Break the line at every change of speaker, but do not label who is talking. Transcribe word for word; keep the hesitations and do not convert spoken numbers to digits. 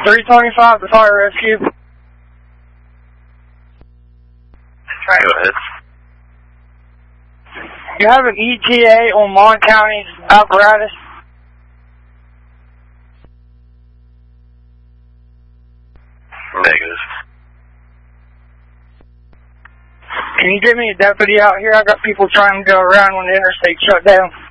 three twenty-five to fire rescue.
Go ahead.
You have an E T A on Mon County's apparatus?
Negative.
Can you get me a deputy out here? I got people trying to go around when the interstate shut down.